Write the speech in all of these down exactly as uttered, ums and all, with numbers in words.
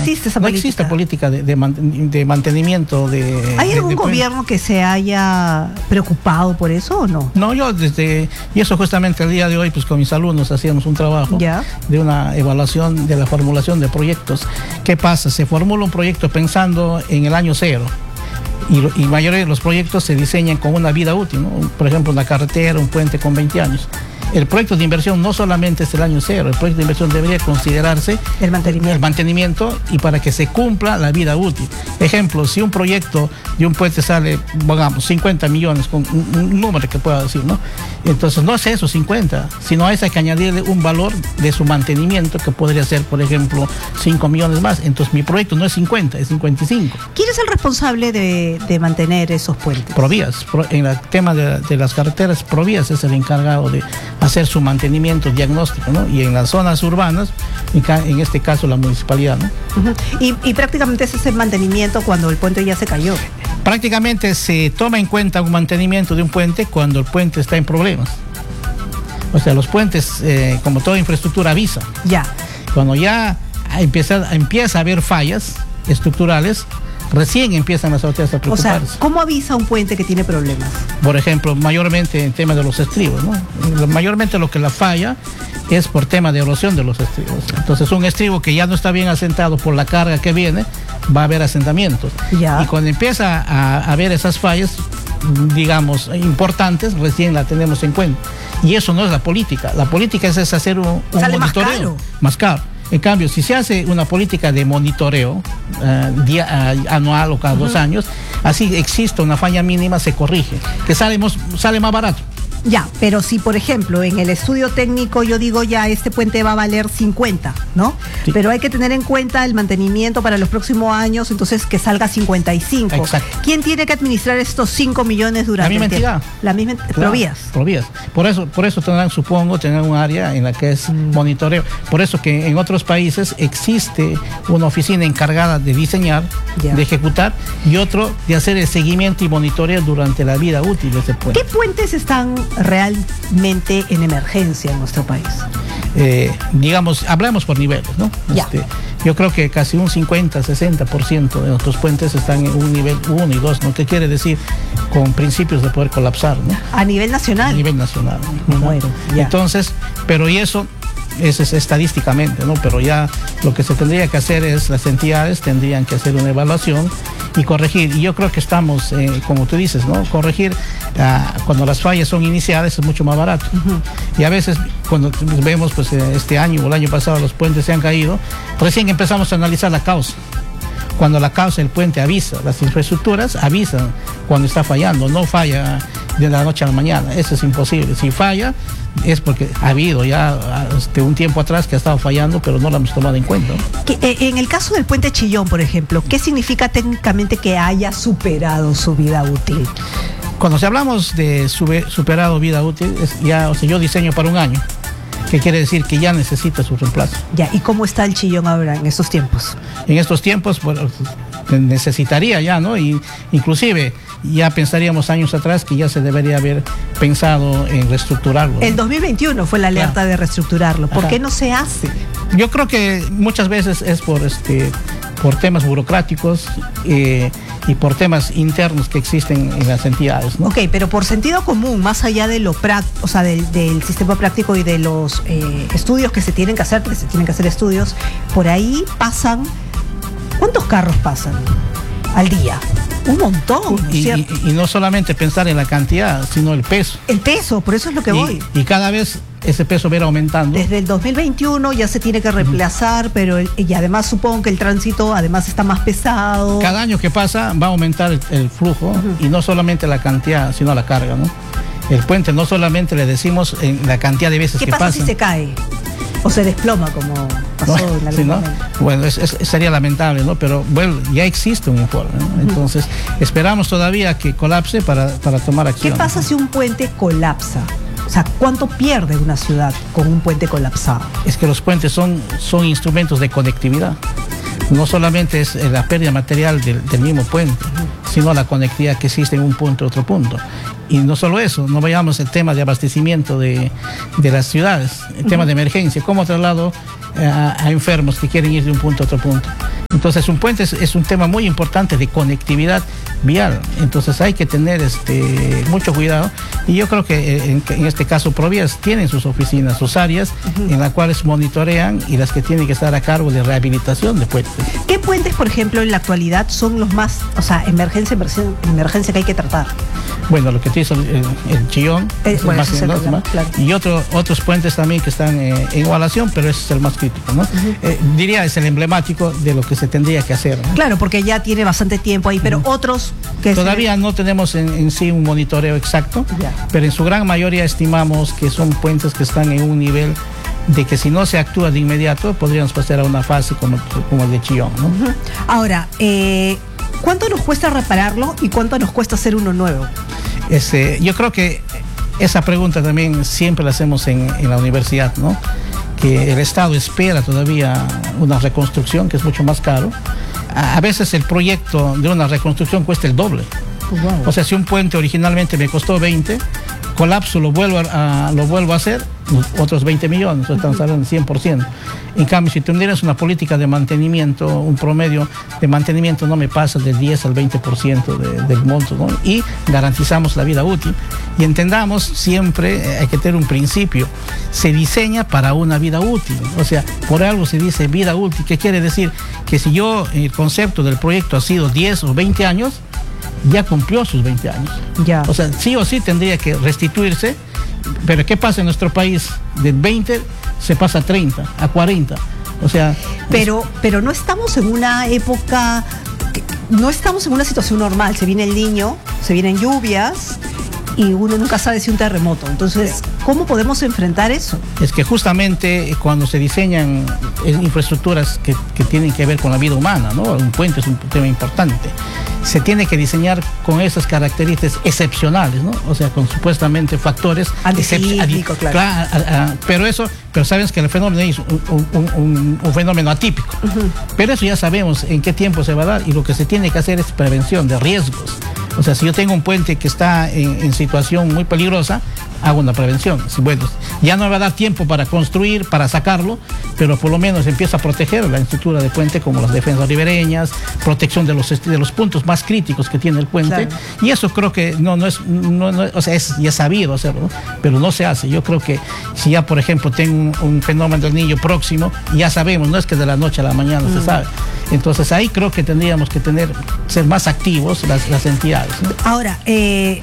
existe esa no política. No existe política de, de, man, de mantenimiento de... ¿Hay algún de, de gobierno que se haya preocupado por eso o no? No, yo desde... Y eso justamente el día de hoy, pues con mis alumnos hacíamos un trabajo ¿Ya? de una evaluación de la formulación de proyectos. ¿Qué pasa? Se formula un proyecto pensando en el año cero. Y, y mayoría de los proyectos se diseñan con una vida útil, ¿no? Por ejemplo, una carretera, un puente con veinte años. El proyecto de inversión no solamente es el año cero, el proyecto de inversión debería considerarse el mantenimiento. el mantenimiento y para que se cumpla la vida útil. Ejemplo, si un proyecto de un puente sale, digamos, cincuenta millones, con un, un número que pueda decir, ¿no? Entonces no es eso, cincuenta, sino a eso hay que añadirle un valor de su mantenimiento que podría ser, por ejemplo, cinco millones más. Entonces mi proyecto no es cincuenta, es cincuenta y cinco. ¿Quién es el responsable de, de mantener esos puentes? Provías. Pro, en el tema de, de las carreteras, Provías es el encargado de hacer su mantenimiento diagnóstico, ¿no? Y en las zonas urbanas, en este caso la municipalidad, ¿no? Uh-huh. y, y prácticamente ese es el mantenimiento cuando el puente ya se cayó. Prácticamente se toma en cuenta un mantenimiento de un puente cuando el puente está en problemas. O sea, los puentes, eh, como toda infraestructura, avisa. Ya. Cuando ya empieza, empieza a haber fallas estructurales, recién empiezan las autoridades a preocuparse. O sea, ¿cómo avisa un puente que tiene problemas? Por ejemplo, mayormente en tema de los estribos, ¿no? Mayormente lo que la falla es por tema de erosión de los estribos. Entonces, un estribo que ya no está bien asentado por la carga que viene, va a haber asentamientos. Ya. Y cuando empieza a, a haber esas fallas, digamos, importantes, recién la tenemos en cuenta. Y eso no es la política. La política es, es hacer un, un Sale monitoreo. Más caro. Más caro. En cambio, si se hace una política de monitoreo uh, día, uh, anual o cada uh-huh. dos años, así existe una falla mínima, se corrige, que sale, sale más barato. Ya, pero si por ejemplo en el estudio técnico yo digo ya este puente va a valer cincuenta, ¿no? Sí. Pero hay que tener en cuenta el mantenimiento para los próximos años, entonces que salga cincuenta y cinco. Exacto. ¿Quién tiene que administrar estos cinco millones durante la misma el entidad? La misma claro, Provías. Provías. Por eso, por eso tendrán, supongo, tendrán un área en la que es mm. monitoreo. Por eso que en otros países existe una oficina encargada de diseñar, ya. de ejecutar, y otro de hacer el seguimiento y monitoreo durante la vida útil de ese puente. ¿Qué puentes están realmente en emergencia en nuestro país? Eh, digamos, hablamos por niveles, ¿no? Ya. Este, yo creo que casi un cincuenta, sesenta por ciento de nuestros puentes están en un nivel uno y dos, ¿no? ¿Qué quiere decir? Con principios de poder colapsar, ¿no? A nivel nacional. A nivel nacional. Me muero. Ya. Entonces, pero y eso es, es estadísticamente, ¿no? Pero ya lo que se tendría que hacer es, las entidades tendrían que hacer una evaluación y corregir. Y yo creo que estamos, eh, como tú dices, ¿no? Corregir uh, cuando las fallas son iniciales es mucho más barato. Uh-huh. Y a veces cuando vemos, pues este año o el año pasado los puentes se han caído, recién empezamos a analizar la causa. Cuando la causa del puente avisa, las infraestructuras avisan cuando está fallando, no falla de la noche a la mañana, eso es imposible. Si falla es porque ha habido ya este, un tiempo atrás que ha estado fallando, pero no lo hemos tomado en cuenta. Que, eh, en el caso del puente Chillón, por ejemplo, ¿qué significa técnicamente que haya superado su vida útil? Cuando hablamos de sube, superado vida útil, es ya, o sea, yo diseño para un año. ¿Qué quiere decir? Que ya necesita su reemplazo. Ya, ¿y cómo está el Chillón ahora en estos tiempos? En estos tiempos, bueno, necesitaría ya, ¿no? Y inclusive ya pensaríamos años atrás que ya se debería haber pensado en reestructurarlo, ¿no? El dos mil veintiuno fue la alerta claro. de reestructurarlo. ¿Por Ajá. qué no se hace? Yo creo que muchas veces es por este por temas burocráticos eh, y por temas internos que existen en las entidades, ¿no? Ok, pero por sentido común, más allá de lo práctico, o sea, del, del sistema práctico y de los eh, estudios que se tienen que hacer, porque se tienen que hacer estudios, por ahí pasan, ¿cuántos carros pasan al día? Un montón, ¿no es cierto? Y, y, y no solamente pensar en la cantidad, sino el peso. El peso, por eso es lo que y, voy. Y cada vez ese peso va a ir aumentando. Desde el dos mil veintiuno ya se tiene que reemplazar, uh-huh. pero el, y además supongo que el tránsito además está más pesado. Cada año que pasa va a aumentar el, el flujo, uh-huh. y no solamente la cantidad, sino la carga, ¿no? El puente no solamente le decimos en la cantidad de veces que que pasa. ¿Qué pasa pasa si se cae? O se desploma como pasó no, en algún sí, ¿no? momento. Bueno, es, es, sería lamentable, ¿no? Pero bueno, ya existe un informe, ¿no? Entonces, uh-huh. esperamos todavía que colapse para, para tomar acción. ¿Qué pasa si un puente colapsa? O sea, ¿cuánto pierde una ciudad con un puente colapsado? Es que los puentes son, son instrumentos de conectividad. No solamente es la pérdida material del, del mismo puente, uh-huh. sino la conectividad que existe en un punto y otro punto. Y no solo eso, no vayamos el tema de abastecimiento de, de las ciudades, el uh-huh. tema de emergencia, cómo traslado a, a enfermos que quieren ir de un punto a otro punto. Entonces un puente es, es un tema muy importante de conectividad vial. Entonces hay que tener este, mucho cuidado. Y yo creo que en, en este caso Provías tienen sus oficinas, sus áreas, uh-huh, en las cuales monitorean y las que tienen que estar a cargo de rehabilitación de puentes. ¿Qué puentes, por ejemplo, en la actualidad son los más, o sea, emergencia, emergencia, emergencia que hay que tratar? Bueno, lo que te hizo el, el Chillón, eh, bueno, más, más, más, claro. Y otro, otros puentes también que están eh, en evaluación, pero ese es el más crítico, ¿no? Uh-huh. eh, diría es el emblemático de lo que se tendría que hacer, ¿no? Claro, porque ya tiene bastante tiempo ahí, pero uh-huh, otros que todavía se... no tenemos en, en sí un monitoreo exacto, yeah, pero en su gran mayoría estimamos que son puentes que están en un nivel de que si no se actúa de inmediato podríamos pasar a una fase como, como el de Chillón, ¿no? Uh-huh. Ahora, eh, ¿cuánto nos cuesta repararlo y cuánto nos cuesta hacer uno nuevo? Este, yo creo que esa pregunta también siempre la hacemos en, en la universidad, ¿no? Que el Estado espera todavía una reconstrucción que es mucho más caro. A, a veces el proyecto de una reconstrucción cuesta el doble. Wow. O sea, si un puente originalmente me costó veinte, colapso, lo vuelvo a, lo vuelvo a hacer, otros veinte millones, estamos hablando del cien por ciento. En cambio, si tendrías una política de mantenimiento, un promedio de mantenimiento no me pasa del diez al veinte por ciento de, del monto, ¿no? Y garantizamos la vida útil. Y entendamos, siempre eh, hay que tener un principio, se diseña para una vida útil. O sea, por algo se dice vida útil, ¿qué quiere decir? Que si yo, el concepto del proyecto ha sido diez o veinte años, ya cumplió sus veinte años. Ya. O sea, sí o sí tendría que restituirse, pero ¿qué pasa en nuestro país? De veinte se pasa a treinta, a cuarenta. O sea... Pero, es... pero no estamos en una época, no estamos en una situación normal. Se viene el Niño, se vienen lluvias y uno nunca sabe si un terremoto. Entonces, ¿cómo podemos enfrentar eso? Es que justamente cuando se diseñan infraestructuras que, que tienen que ver con la vida humana, ¿no? Un puente es un tema importante. Se tiene que diseñar con esas características excepcionales, ¿no? O sea, con supuestamente factores anticíclicos, claro. Claro, a, a, pero eso, pero sabes que el fenómeno es un, un, un, un fenómeno atípico. Uh-huh. Pero eso ya sabemos en qué tiempo se va a dar y lo que se tiene que hacer es prevención de riesgos. O sea, si yo tengo un puente que está en, en situación muy peligrosa, hago una prevención. Bueno, ya no me va a dar tiempo para construir, para sacarlo, pero por lo menos empieza a proteger la estructura de puente, como las defensas ribereñas, protección de los, de los puntos más críticos que tiene el puente. Claro. Y eso creo que no, no es, no, no, o sea, es ya sabido hacerlo, ¿no? Pero no se hace. Yo creo que si ya, por ejemplo, tengo un, un fenómeno del Niño próximo, ya sabemos, no es que de la noche a la mañana mm. se sabe. Entonces ahí creo que tendríamos que tener, ser más activos las, las entidades, ¿no? Ahora, eh...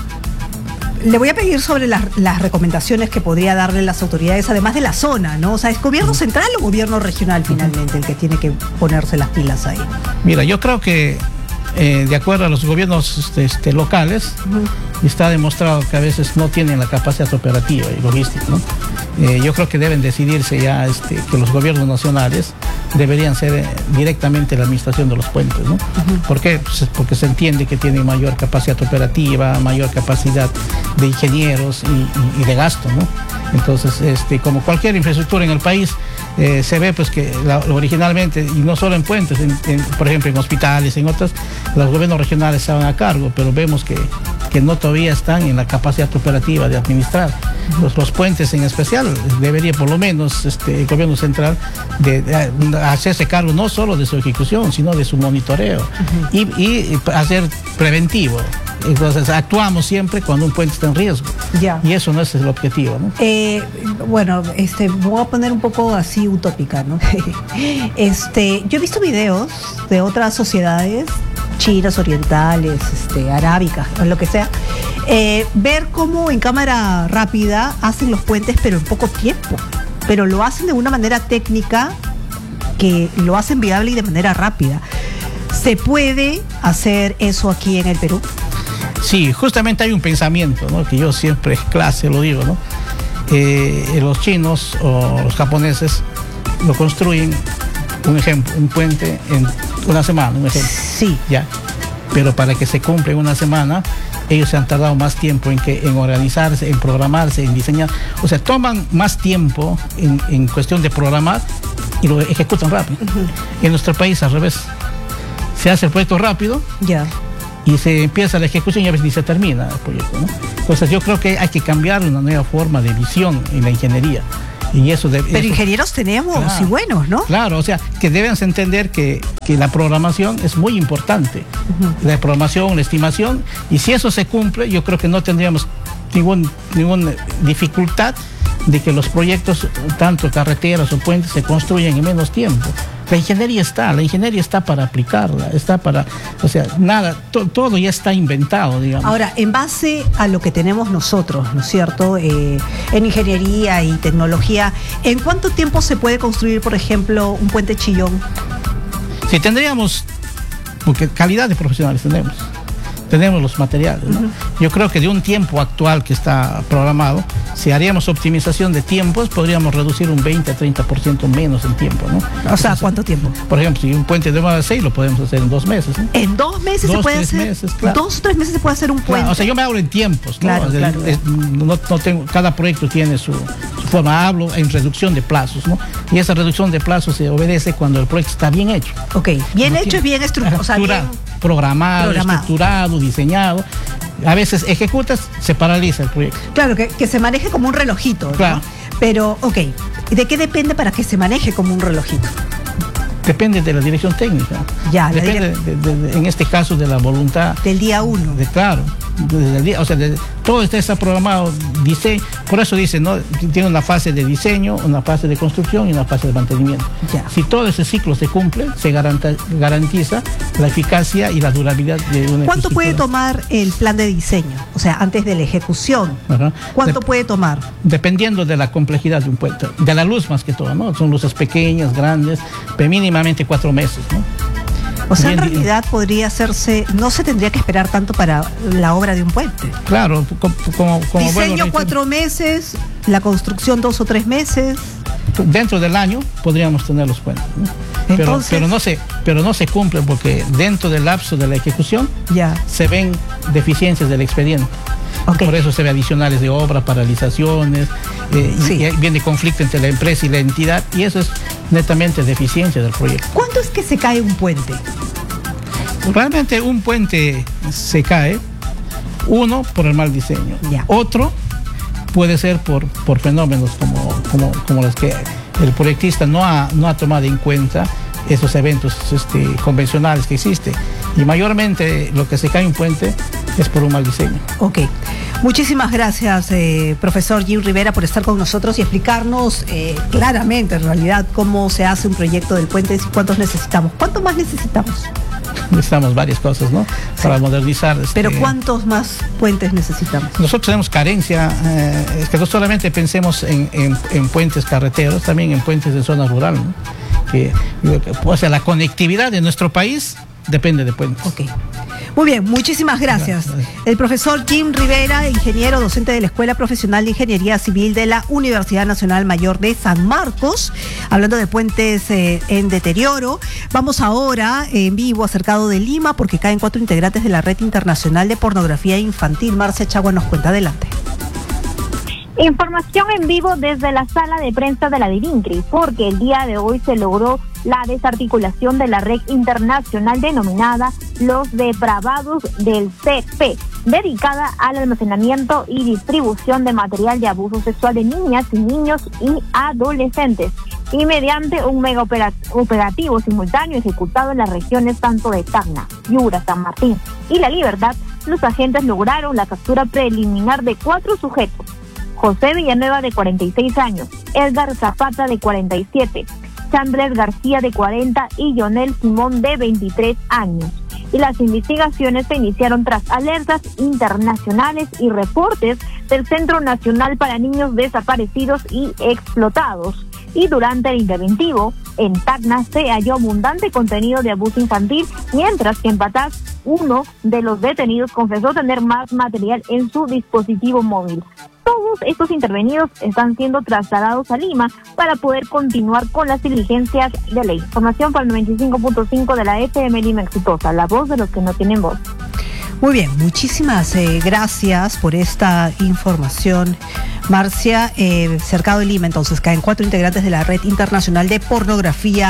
le voy a pedir sobre las, las recomendaciones que podría darle las autoridades, además de la zona, ¿no? O sea, ¿es gobierno central o gobierno regional finalmente el que tiene que ponerse las pilas ahí? Mira, yo creo que eh, de acuerdo a los gobiernos este, este, locales, uh-huh, está demostrado que a veces no tienen la capacidad operativa y logística, ¿no? Eh, yo creo que deben decidirse ya este, que los gobiernos nacionales deberían ser eh, directamente la administración de los puentes, ¿no? Uh-huh. ¿Por qué? Pues porque se entiende que tienen mayor capacidad operativa, mayor capacidad de ingenieros y, y, y de gasto, ¿no? Entonces, este, como cualquier infraestructura en el país, eh, se ve pues que la, originalmente, y no solo en puentes, en, en, por ejemplo en hospitales, en otras, los gobiernos regionales estaban a cargo, pero vemos que, que no todavía están en la capacidad operativa de administrar. Los, los puentes en especial, debería por lo menos este, el gobierno central de, de, de hacerse cargo no solo de su ejecución, sino de su monitoreo, uh-huh, y, y hacer preventivo. Entonces actuamos siempre cuando un puente está en riesgo. Ya. Y eso no es el objetivo, ¿no? Eh, bueno, este, me voy a poner un poco así utópica, ¿no? este, yo he visto videos de otras sociedades, chinas, orientales, este, arábicas, o lo que sea, eh, ver cómo en cámara rápida hacen los puentes, pero en poco tiempo. Pero lo hacen de una manera técnica que lo hacen viable y de manera rápida. ¿Se puede hacer eso aquí en el Perú? Sí, justamente hay un pensamiento, ¿no? Que yo siempre en clase lo digo, ¿no? Eh, los chinos o los japoneses lo construyen, un ejemplo, un puente en una semana, un ejemplo. Sí. Ya. Pero para que se cumpla en una semana, ellos se han tardado más tiempo en, que, en organizarse, en programarse, en diseñar. O sea, toman más tiempo en, en cuestión de programar y lo ejecutan rápido. Uh-huh. En nuestro país al revés. Se hace el proyecto rápido. Ya. Yeah. Y se empieza la ejecución y a veces ni se termina el proyecto, ¿no? Entonces yo creo que hay que cambiar una nueva forma de visión en la ingeniería. Y eso de, Pero eso, ingenieros tenemos, claro, y buenos, ¿no? Claro, o sea, que deben entender que, que la programación es muy importante. Uh-huh. La programación, la estimación, y si eso se cumple, yo creo que no tendríamos ningún, ninguna dificultad de que los proyectos, tanto carreteras o puentes, se construyan en menos tiempo. La ingeniería está, la ingeniería está para aplicarla, está para, o sea, nada, to, todo ya está inventado, digamos. Ahora, en base a lo que tenemos nosotros, ¿no es cierto?, eh, en ingeniería y tecnología, ¿en cuánto tiempo se puede construir, por ejemplo, un puente Chillón? Si tendríamos, porque calidad de profesionales tenemos. Tenemos los materiales, ¿no? Uh-huh. Yo creo que de un tiempo actual que está programado, si haríamos optimización de tiempos, podríamos reducir un veinte a treinta por ciento menos en tiempo, ¿no? O sea, ¿cuánto tiempo? Por ejemplo, si un puente de nueve a seis lo podemos hacer en dos meses, ¿no? ¿En dos meses dos, se puede tres hacer? Meses, claro. Dos o tres meses se puede hacer un puente. Claro, o sea, yo me hablo en tiempos, ¿no? Claro, o sea, claro. Es, no, no tengo, cada proyecto tiene su, su forma, hablo en reducción de plazos, ¿no? Y esa reducción de plazos se obedece cuando el proyecto está bien hecho. Ok, bien no hecho es bien estructurado, o sea, bien programado, programado, estructurado, diseñado. A veces ejecutas, se paraliza el proyecto. Claro, que, que se maneje como un relojito, ¿no? Claro. Pero, ok, ¿de qué depende para que se maneje como un relojito? Depende de la dirección técnica. Ya, depende, direc- de, de, de, en este caso, de la voluntad. Del día uno. De, claro, desde el día, o sea, de, todo está programado, diseño, por eso dice, ¿no? Tiene una fase de diseño, una fase de construcción y una fase de mantenimiento. Ya. Si todo ese ciclo se cumple, se garanta, garantiza la eficacia y la durabilidad de una. ¿Cuánto puede tomar el plan de diseño? O sea, antes de la ejecución. Ajá. ¿Cuánto de, puede tomar? Dependiendo de la complejidad de un puente, de la luz más que todo, ¿no? Son luces pequeñas, grandes, pero mínimamente cuatro meses, ¿no? O sea, Bien, en realidad bien. Podría hacerse, no se tendría que esperar tanto para la obra de un puente. Claro, como, como, como diseño bueno, cuatro meses, la construcción dos o tres meses. Dentro del año podríamos tener los puentes, ¿no? Pero, Entonces, pero no se, pero no se cumple porque dentro del lapso de la ejecución ya. se ven deficiencias del expediente. Okay. Por eso se ve adicionales de obra, paralizaciones, eh, sí. y, y viene conflicto entre la empresa y la entidad, y eso es netamente deficiencia del proyecto. ¿Cuándo es que se cae un puente? Realmente un puente se cae, uno por el mal diseño, ya. otro puede ser por, por fenómenos como, como, como los que el proyectista no ha, no ha tomado en cuenta esos eventos este, convencionales que existen. Y mayormente lo que se cae un puente es por un mal diseño. Ok. Muchísimas gracias, eh, profesor Jim Rivera, por estar con nosotros y explicarnos eh, claramente, en realidad, cómo se hace un proyecto del puente y cuántos necesitamos. ¿Cuánto más necesitamos? Necesitamos varias cosas, ¿no? Sí. Para modernizar. Este... Pero ¿cuántos más puentes necesitamos? Nosotros tenemos carencia, eh, es que no solamente pensemos en, en, en puentes carreteros, también en puentes de zona rural, ¿no? Que, o sea, la conectividad de nuestro país depende de puentes. Ok. Muy bien, muchísimas gracias. gracias. El profesor Jim Rivera, ingeniero docente de la Escuela Profesional de Ingeniería Civil de la Universidad Nacional Mayor de San Marcos, hablando de puentes eh, en deterioro. Vamos ahora en vivo a Cercado de Lima porque caen cuatro integrantes de la Red Internacional de Pornografía Infantil. Marcia Chagua nos cuenta, adelante. Información en vivo desde la sala de prensa de la DIVINCRI, porque el día de hoy se logró la desarticulación de la red internacional denominada Los Depravados del C P, dedicada al almacenamiento y distribución de material de abuso sexual de niñas y niños y adolescentes, y mediante un mega operativo simultáneo ejecutado en las regiones tanto de Tacna, Piura, San Martín y La Libertad, los agentes lograron la captura preliminar de cuatro sujetos: José Villanueva, de cuarenta y seis años, Edgar Zapata, de cuarenta y siete, Chandler García, de cuarenta y Yonel Simón, de veintitrés años. Y las investigaciones se iniciaron tras alertas internacionales y reportes del Centro Nacional para Niños Desaparecidos y Explotados. Y durante el interventivo, en Tacna se halló abundante contenido de abuso infantil, mientras que en Patás, uno de los detenidos confesó tener más material en su dispositivo móvil. Todos estos intervenidos están siendo trasladados a Lima para poder continuar con las diligencias de ley. Información para el noventa y cinco punto cinco de la F M Lima Exitosa, la voz de los que no tienen voz. Muy bien, muchísimas eh, gracias por esta información, Marcia. Eh, Cercado de Lima, entonces, caen cuatro integrantes de la Red Internacional de Pornografía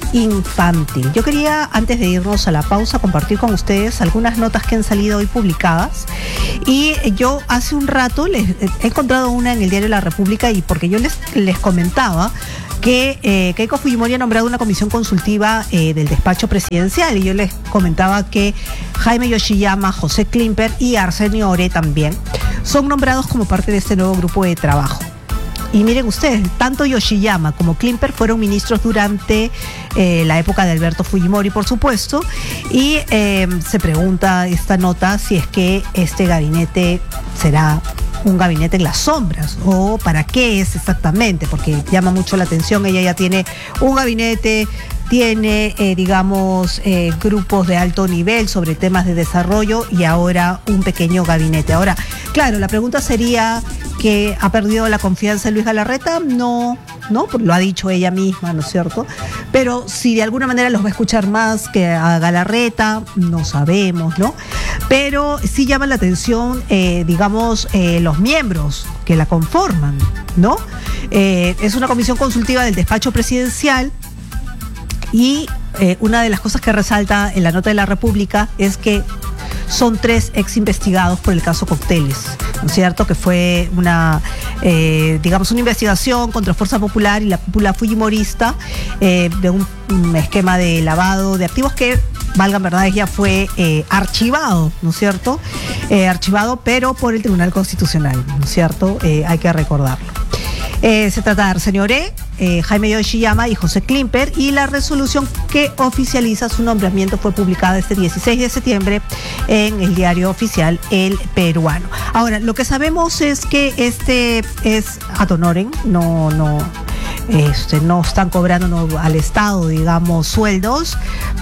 infantil. Yo quería, antes de irnos a la pausa, compartir con ustedes algunas notas que han salido hoy publicadas. Y yo hace un rato les he encontrado una en el diario La República, y porque yo les, les comentaba que eh, Keiko Fujimori ha nombrado una comisión consultiva eh, del despacho presidencial, y yo les comentaba que Jaime Yoshiyama, José Klimper y Arsenio Oré también son nombrados como parte de este nuevo grupo de trabajo. Y miren ustedes, tanto Yoshiyama como Klimper fueron ministros durante eh, la época de Alberto Fujimori, por supuesto, y eh, se pregunta esta nota si es que este gabinete será un gabinete en las sombras, o para qué es exactamente, porque llama mucho la atención. Ella ya tiene un gabinete, tiene, eh, digamos, eh, grupos de alto nivel sobre temas de desarrollo, y ahora un pequeño gabinete. Ahora, claro, la pregunta sería que ha perdido la confianza en Luis Galarreta. No, no, lo ha dicho ella misma, ¿no es cierto? Pero si de alguna manera los va a escuchar más que a Galarreta, no sabemos, ¿no? Pero sí llama la atención, eh, digamos, eh, los miembros que la conforman, ¿no? Eh, es una comisión consultiva del despacho presidencial. Y eh, una de las cosas que resalta en la nota de La República es que son tres ex investigados por el caso Cócteles, ¿no es cierto? Que fue una, eh, digamos, una investigación contra Fuerza Popular y la cúpula fujimorista eh, de un, un esquema de lavado de activos que, valgan verdades, ya fue eh, archivado, ¿no es cierto? Eh, archivado, pero por el Tribunal Constitucional, ¿no es cierto? Eh, hay que recordarlo. Eh, se trata de Arsenio Oré, eh, Jaime Yoshiyama y José Klimper, y la resolución que oficializa su nombramiento fue publicada este dieciséis de septiembre en el diario oficial El Peruano. Ahora, lo que sabemos es que este es ad honorem, no, no, este, no están cobrando no, al Estado, digamos, sueldos,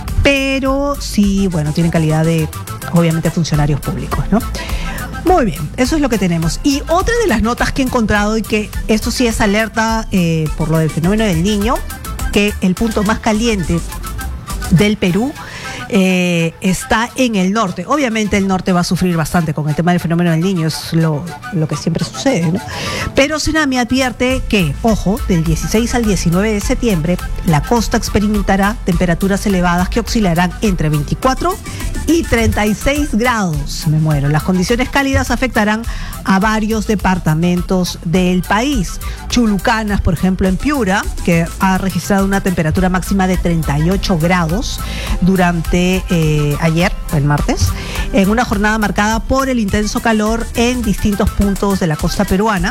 pero sí, bueno, tienen calidad de, obviamente, funcionarios públicos, ¿no? Muy bien, eso es lo que tenemos. Y otra de las notas que he encontrado, y que esto sí es alerta eh, por lo del fenómeno del Niño, que el punto más caliente del Perú eh, está en el norte. Obviamente el norte va a sufrir bastante con el tema del fenómeno del Niño, es lo, lo que siempre sucede, ¿no? Pero Senami advierte que, ojo, del dieciséis al diecinueve de septiembre, la costa experimentará temperaturas elevadas que oscilarán entre veinticuatro y treinta y seis grados. Me muero. Las condiciones cálidas afectarán a varios departamentos del país. Chulucanas, por ejemplo, en Piura, que ha registrado una temperatura máxima de treinta y ocho grados durante eh, ayer, el martes, en una jornada marcada por el intenso calor en distintos puntos de la costa peruana.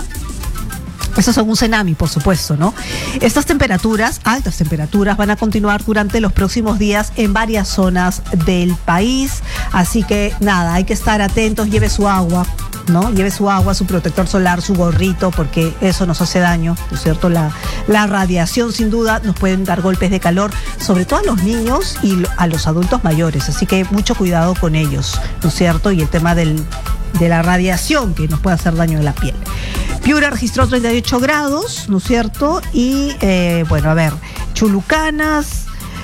Eso según Senami, por supuesto, ¿no? Estas temperaturas, altas temperaturas, van a continuar durante los próximos días en varias zonas del país. Así que nada, hay que estar atentos, lleve su agua, ¿no? Lleve su agua, su protector solar, su gorrito, porque eso nos hace daño, ¿no es cierto? La, la radiación, sin duda, nos pueden dar golpes de calor, sobre todo a los niños y a los adultos mayores. Así que mucho cuidado con ellos, ¿no es cierto? Y el tema del, de la radiación que nos puede hacer daño en la piel. Piura registró treinta y ocho grados, ¿no es cierto? Y, eh, bueno, a ver, Chulucanas,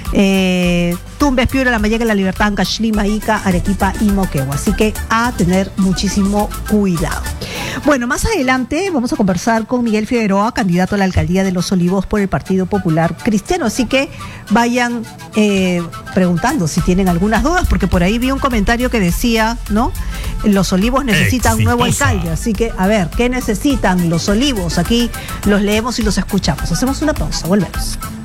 eh, Tumbes, Piura, Lambayeque, La Libertad, Ancash-Lima, Ica, Arequipa y Moquegua. Así que a tener muchísimo cuidado. Bueno, más adelante vamos a conversar con Miguel Figueroa, candidato a la alcaldía de Los Olivos por el Partido Popular Cristiano. Así que vayan eh, preguntando si tienen algunas dudas, porque por ahí vi un comentario que decía, ¿no? Los Olivos necesitan un nuevo alcalde. Así que, a ver, ¿qué necesitan Los Olivos? Aquí los leemos y los escuchamos. Hacemos una pausa, volvemos.